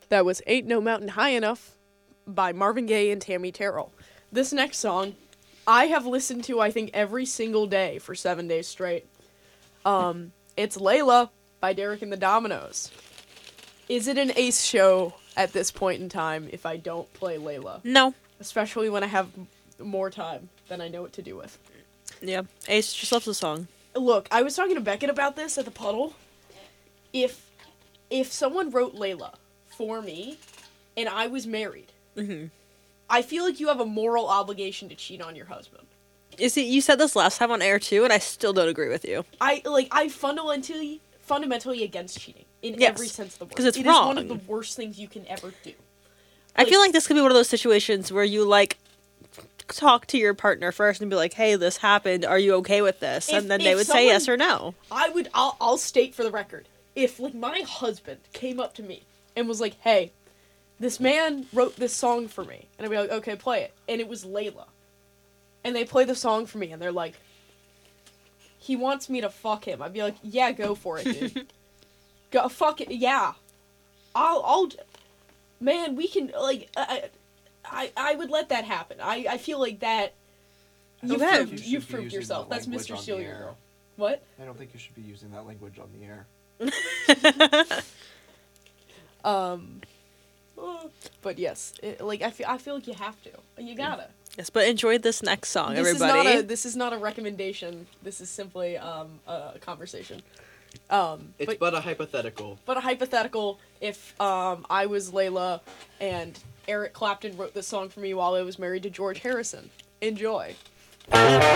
That was Ain't No Mountain High Enough by Marvin Gaye and Tammy Terrell. This next song, I have listened to, I think, every single day for 7 days straight. It's Layla by Derek and the Dominoes. Is it an Ace show at this point in time if I don't play Layla? No. Especially when I have more time than I know what to do with. Yeah. Ace just loves the song. Look, I was talking to Beckett about this at the puddle. If someone wrote Layla for me and I was married, I feel like you have a moral obligation to cheat on your husband. You said this last time on air too, and I still don't agree with you. I fundamentally against cheating in every sense of the word. Because it's wrong. It is one of the worst things you can ever do. I feel like this could be one of those situations where you talk to your partner first and be like, "Hey, this happened. Are you okay with this?" And then they would say yes or no. I'll state for the record, if my husband came up to me and was like, "Hey, this man wrote this song for me," and I'd be like, "Okay, play it," and it was Layla, and they play the song for me, and they're like, "He wants me to fuck him," I'd be like, "Yeah, go for it, dude. Go fuck it, yeah. I'll, man, we can I would let that happen. I feel like that. You've proved yourself. That's Mr. Steal Your Girl. What? I don't think you should be using that language on the air. But yes, I feel like you have to. You gotta. Yes, but enjoy this next song, everybody. This is not a recommendation. This is simply a conversation. It's but a hypothetical. But a hypothetical. If I was Layla and Eric Clapton wrote this song for me while I was married to George Harrison. Enjoy.